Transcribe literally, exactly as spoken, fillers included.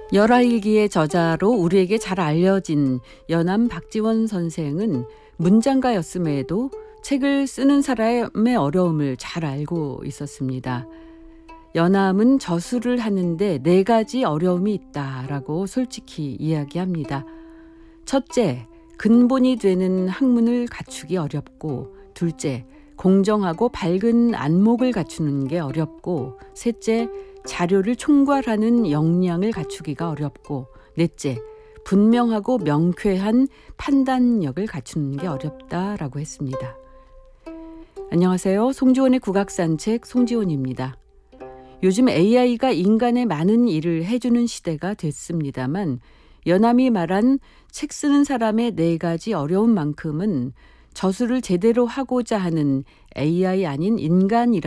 열알기의 저자로 우리에게 잘 알려진 연암 박지원 선생은 문장가였음에도 책을 쓰는 사람의 어려움을 잘 알고 있었습니다. 연암은 저술을 하는데 네 가지 어려움이 있다라고 솔직히 이야기합니다. 첫째, 근본이 되는 학문을 갖추기 어렵고, 둘째, 공정하고 밝은 안목을 갖추는 게 어렵고, 셋째, 자료를 총괄하는 역량을 갖추기가 어렵고, 넷째, 분명하고 명쾌한 판단력을 갖추는 게 어렵다라고 했습니다. 안녕하세요. 송지원의 국악산책 송지원입니다. 요즘 에이아이가 인간의 많은 일을 해주는 시대가 됐습니다만 연암이 말한 책 쓰는 사람의 네 가지 어려운 만큼은 저술을 제대로 하고자 하는 에이아이 아닌 인간이라